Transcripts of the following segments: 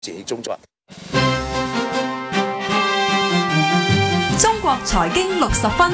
自己工作。 中國財經60分。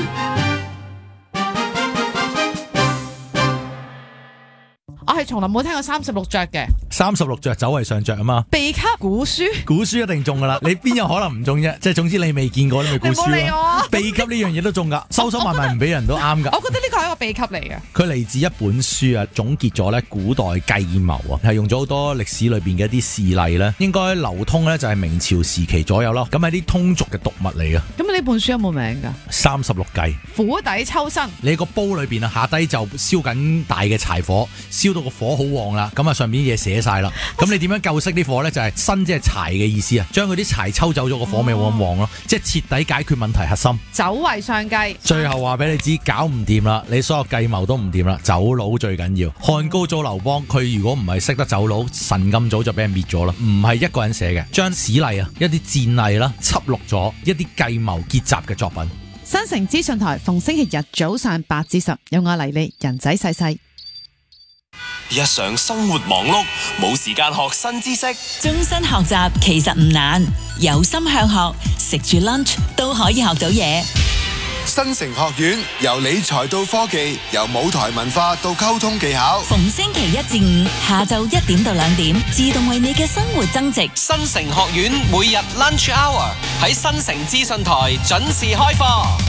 我係從來冇聽過36着嘅 36着走為上着啊嘛， 秘笈古書一定中噶啦，你邊有可能唔中啫？即係總之你未見過你咪估書咯。秘笈呢樣嘢都中噶，收收埋埋唔俾人都啱噶。 我覺得呢個係一個秘笈嚟嘅。 佢嚟自一本書啊，總結咗咧古代計謀啊，係用咗好多歷史裏邊嘅一啲事例咧，應該流通咧就係明朝時期左右咯。咁係啲通俗嘅讀物嚟嘅。 咁呢本書有冇名噶 ？36計， 釜底抽薪。 你個煲裏邊啊，下低就燒緊大嘅柴火，燒到個火好旺啦，咁啊上面嘢寫晒啦。咁你點樣救熄啲火咧？就係薪即係柴嘅意思啊，將佢啲柴抽走咗，個火咪冇咁旺咯，即係徹底解決問題核心。 走為上計。 最後話俾你知，搞唔掂啦，你所有計謀都唔掂啦，走佬最緊要。漢高祖劉邦，佢如果唔係識得走佬，神咁早就俾人滅咗啦。唔係一個人寫嘅，將史例啊，一啲戰例啦，輯錄咗一啲計謀結集嘅作品。 新城資訊台逢星期日早上8至10，有我黎利人仔細細。 日常生活忙碌，冇時間學新知識。 終身學習其實唔難，有心向學，食住 lunch 都可以學到嘢。 新城學院由理財到科技，由舞台文化到溝通技巧， 逢星期1至5下晝1點到2點，自動為你嘅生活增值。 新城學院每日 lunch hour 喺新城資訊台準時開課。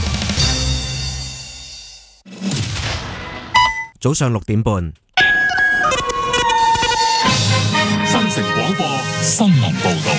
早上6點半。 新城廣播新聞報道。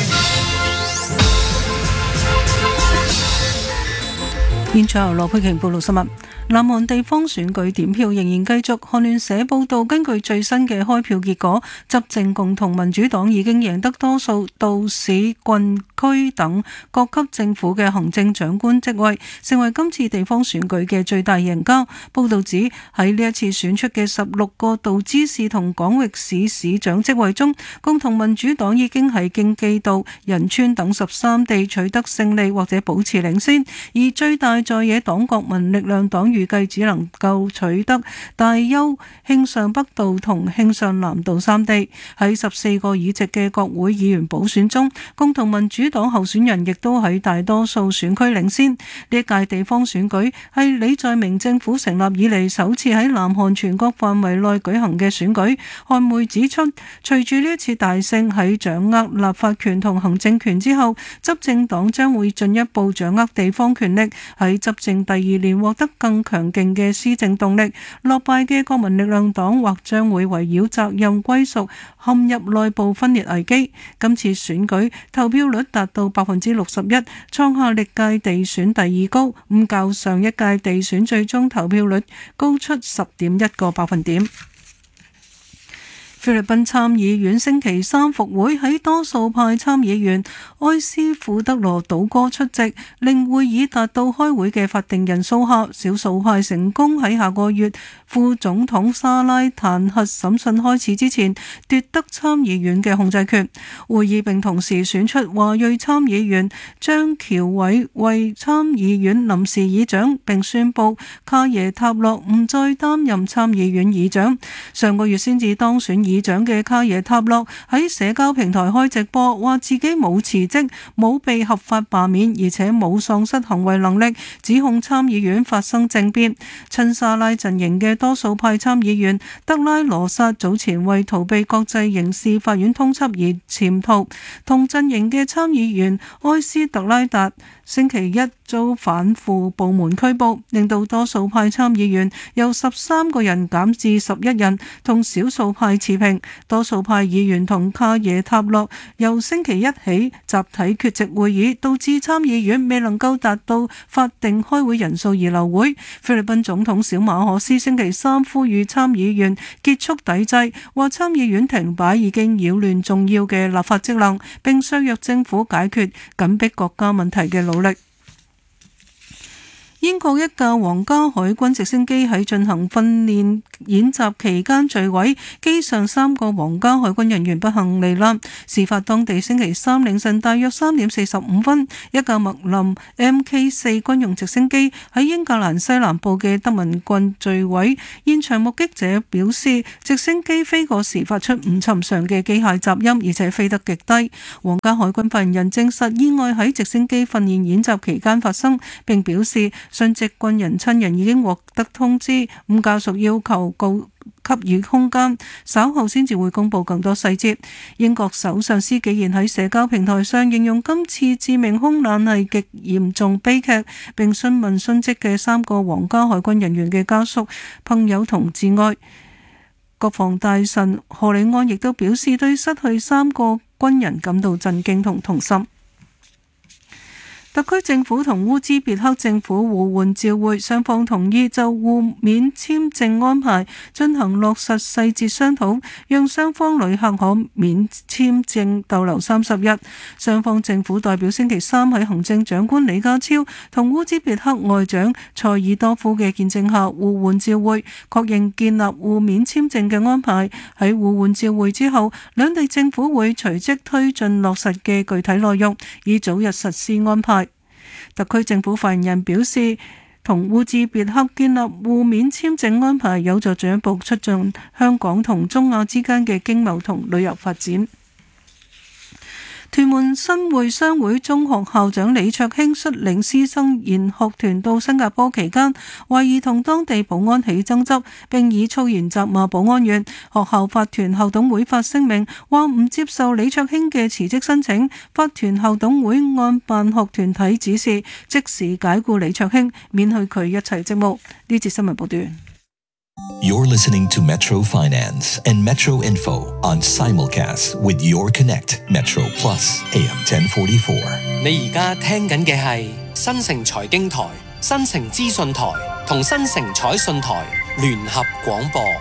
現場由羅佩瓊報道新聞。南韓地方選舉點票仍然繼續。韓聯社報道，根據最新嘅開票結果，執政共同民主黨已經贏得多數道市郡區等各級政府嘅行政長官職位，成為今次地方選舉嘅最大贏家。報道指喺呢一次選出嘅16個道知事同廣域市市長職位中，共同民主黨已經喺京畿道、仁川等13地取得勝利或者保持領先，而最大在野黨國民力量黨預計只能夠取得大邱、慶尚北道同慶尚南道3地。喺14個議席嘅國會議員補選中，共同民主黨候選人亦都喺大多數選區領先。呢一屆地方選舉係李在明政府成立以嚟首次喺南韓全國範圍內舉行嘅選舉。韓媒指出，隨住呢一次大勝喺掌握立法權同行政權之後，執政黨將會進一步掌握地方權力，喺執政第2年獲得更強勁嘅施政動力。落敗嘅國民力量黨或將會圍繞責任歸屬陷入內部分裂危機。今次選舉投票率達到61%，創下歷屆地選第2高，較上一屆地選最終投票率高出10.1個百分點。菲律賓參議院星期3復會，喺多數派參議員埃斯庫德羅倒戈出席，令會議達到開會嘅法定人數下，少數派成功喺下個月副總統沙拉彈劾審訊開始之前奪得參議院嘅控制權。會議並同時選出華裔參議員張喬偉為參議院臨時議長，並宣布卡耶塔洛唔再擔任參議院議長。上個月先至當選議長嘅卡耶塔洛喺社交平台開直播，話自己冇辭職、冇被合法罷免，而且冇喪失行為能力，指控參議院發生政變。親沙拉陣營嘅多數派參議員德拉羅薩早前為逃避國際刑事法院通緝而潛逃，同陣營嘅參議員埃斯特拉達星期一遭反腐部門拘捕，令到多數派參議員由13個人減至11人，同少數派持平。多數派議員同卡耶塔洛由星期一起集體缺席會議，導致參議院未能夠達到法定開會人數而流會。菲律賓總統小馬可斯星期3呼籲參議員結束抵制，話參議院停擺已經擾亂重要嘅立法職能，並削弱政府解決緊迫國家問題嘅努力。 英國一架皇家海軍直升機喺進行訓練演習期間墜毀，機上3個皇家海軍人員不幸罹難。事發當地星期三凌晨大約3點45分，一架麥林 Mk4 軍用直升機喺英格蘭西南部嘅德文郡墜毀。現場目擊者表示，直升機飛過時發出唔尋常嘅機械雜音，而且飛得極低。皇家海軍發言人證實意外喺直升機訓練演習期間發生，並表示殉職軍人親人已經獲得通知，家屬要求給予空間，稍後先至會公布更多細節。英國首相施紀賢喺社交平台上形容今次致命空難係極嚴重悲劇，並詢問殉職嘅3個皇家海軍人員嘅家屬、朋友同摯愛。國防大臣賀里安亦都表示對失去3個軍人感到震驚同痛心。特區政府同烏茲別克政府互換照會，雙方同意就互免簽證安排進行落實細節商討，讓雙方旅客可免簽證逗留30日。雙方政府代表星期三喺行政長官李家超同烏茲別克外長塞爾多夫嘅見證下互換照會，確認建立互免簽證嘅安排。喺互換照會之後，兩地政府會隨即推進落實嘅具體內容，以早日實施安排。特區政府發言人表示，同烏茲別克建立互免簽證安排，有助進一步促進香港同中亞之間嘅經貿同旅遊發展。屯門新會商會中學校長李卓興率領師生研學團到新加坡期間，懷疑同當地保安起爭執，並以粗言責罵保安員。學校法團校董會發聲明話唔接受李卓興嘅辭職申請，法團校董會按辦學團體指示，即時解雇李卓興，免去佢一切職務。呢節新聞報道。 You're listening to Metro Finance and Metro Info on simulcast with Your Connect Metro Plus AM 1044。 你而家聽緊嘅係新城財經台、新城資訊台同新城彩訊台聯合廣播。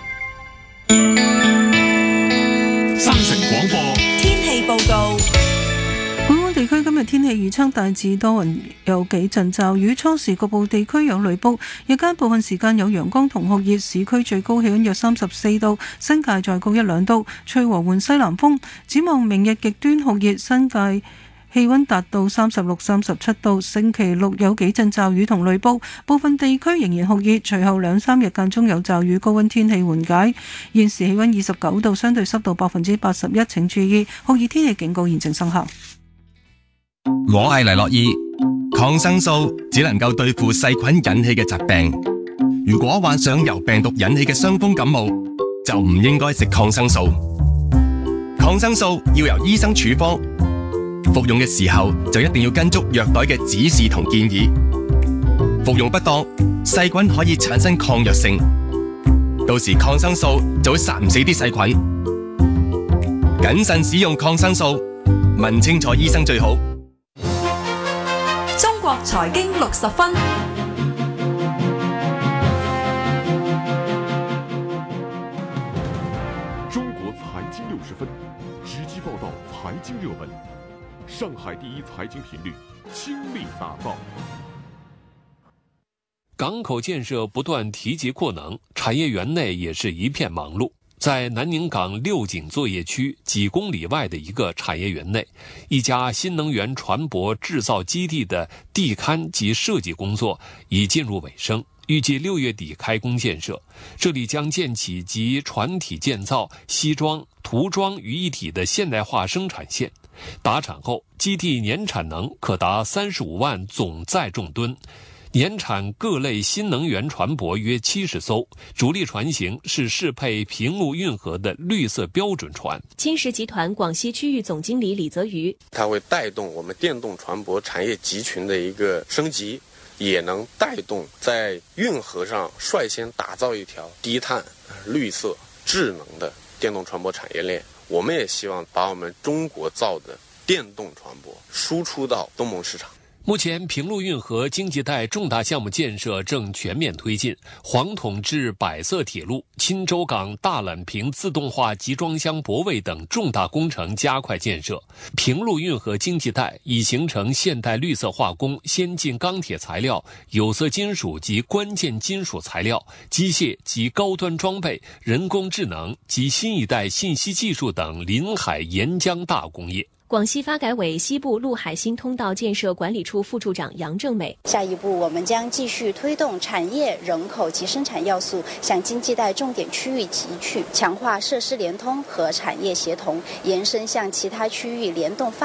新城廣播天氣報告。 本港地區今日天氣預測大致多雲，有幾陣驟雨，初時局部地區有雷暴，日間部分時間有陽光同酷熱，市區最高氣溫約34度，新界再高1-2度，吹和緩西南風。展望明日極端酷熱，新界氣溫達到36、37度。星期六有幾陣驟雨同雷暴，部分地區仍然酷熱，隨後2-3日間中有驟雨，高溫天氣緩解。現時氣溫29度，相對濕度81%，請注意酷熱天氣警告現正生效。 我係黎諾懿，抗生素只能夠對付細菌引起嘅疾病。如果患上由病毒引起嘅傷風感冒，就唔應該食抗生素。抗生素要由醫生處方，服用嘅時候就一定要跟足藥袋嘅指示同建議。服用不當，細菌可以產生抗藥性，到時抗生素就會殺唔死啲細菌。謹慎使用抗生素，問清楚醫生最好。 中國財經60分， 中國財經60分，直擊報道財經熱門。上海第一財經頻率，傾力打造。 港口建設不斷提級擴能，產業園內也是一片忙碌。在南寧港六井作業區幾公里外的一個產業園內，一家新能源船舶製造基地的地勘及設計工作已進入尾聲，預計6月底開工建設。這裡將建起集船體建造、西裝、塗裝於一體的現代化生產線。達產後，基地年產能可達35萬總載重噸。年產各類新能源船舶約70艘，主力船型是適配平陸運河的綠色標準船。 金石集團廣西區域總經理李澤宇， 它會帶動我們電動船舶產業集群的一個升級，也能帶動在運河上率先打造一條低碳、綠色、智能的電動船舶產業鏈。我們也希望把我們中國造的電動船舶輸出到東盟市場。 目前平陆运河经济带重大项目建设正全面推进，黄统至百色铁路、钦州港大揽坪自动化集装箱泊位等重大工程加快建设。平陆运河经济带已形成现代绿色化工、先进钢铁材料、有色金属及关键金属材料、机械及高端装备、人工智能及新一代信息技术等临海沿江大工业。 广西发改委西部陆海新通道建设管理处副处长杨正美： 下一步，我们将继续推动产业、人口及生产要素向经济带重点区域集聚，强化设施联通和产业协同，延伸向其他区域联动发展。